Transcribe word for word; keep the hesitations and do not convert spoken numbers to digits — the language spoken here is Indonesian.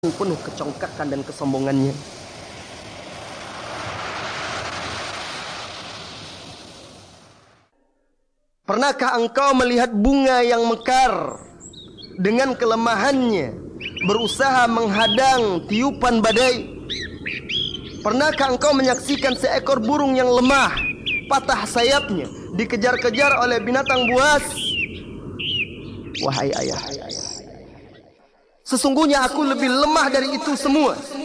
penuh kecongkakan dan kesombongannya. Pernahkah engkau melihat bunga yang mekar dengan kelemahannya berusaha menghadang tiupan badai? Pernahkah engkau menyaksikan seekor burung yang lemah, patah sayapnya, dikejar-kejar oleh binatang buas? Wahai ayah, sesungguhnya aku lebih lemah dari itu semua.